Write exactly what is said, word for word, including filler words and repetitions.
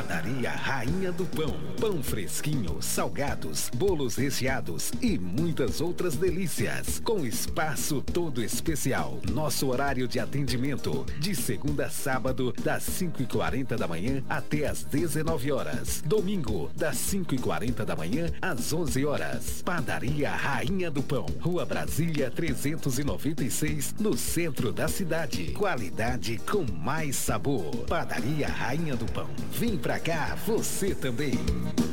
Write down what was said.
Padaria Rainha do Pão. Pão fresquinho, salgados, bolos recheados e muitas outras delícias. Com espaço todo especial. Nosso horário de atendimento de segunda a sábado, das cinco e quarenta da manhã até as dezenove horas. Domingo, das cinco e quarenta da manhã às onze horas. Padaria Rainha do Pão. Rua Brasília trezentos e noventa e seis, no centro da cidade. Qualidade com mais sabor. Padaria Rainha do Pão. Vem pra cá, você também.